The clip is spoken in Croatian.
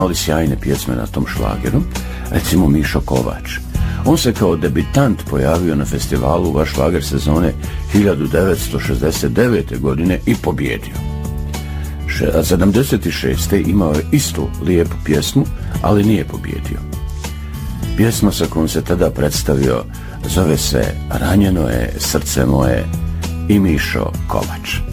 ali sjajne pjesme na tom šlageru, recimo Mišo Kovač. On se kao debitant pojavio na festivalu Vaš šlager sezone 1969. godine i pobjedio. A 76. imao je istu lijepu pjesmu, ali nije pobjedio. Pjesma sa kojom se tada predstavio zove se Ranjeno je srce moje i Mišo Kovač.